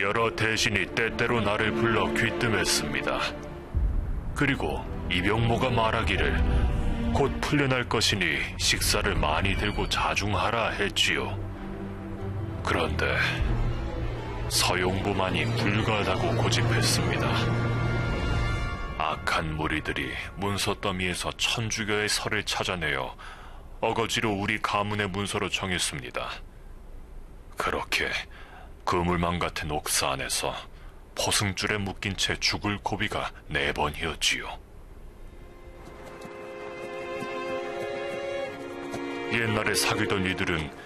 여러 대신이 때때로 나를 불러 귀뜸했습니다. 그리고 이병모가 말하기를 곧 풀려날 것이니 식사를 많이 들고 자중하라 했지요. 그런데 서용부만이 불가하다고 고집했습니다. 악한 무리들이 문서더미에서 1000주교의 설을 찾아내어 어거지로 우리 가문의 문서로 정했습니다. 그렇게 그물망 같은 옥사 안에서 포승줄에 묶인 채 죽을 고비가 4번이었지요. 옛날에 사귀던 이들은